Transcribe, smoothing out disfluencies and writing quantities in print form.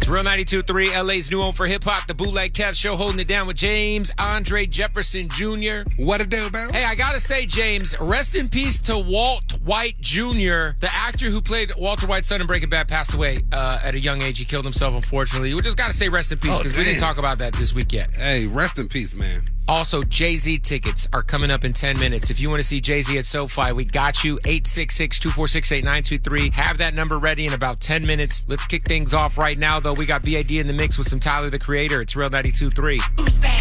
Real 92.3, LA's new home for hip-hop, the Bootleg Kev Show, holding it down with James Andre Jefferson Jr. What it do, man? Hey, I gotta say, James, rest in peace to Walt White Jr., the actor who played Walter White's son in Breaking Bad, passed away at a young age. He killed himself, unfortunately. We just gotta say rest in peace, because we didn't talk about that this week yet. Hey, rest in peace, man. Also, Jay-Z tickets are coming up in 10 minutes. If you want to see Jay-Z at SoFi, we got you. 866-246-8923. Have that number ready in about 10 minutes. Let's kick things off right now, though. We got BID in the mix with some Tyler, the Creator. It's Real 92.3.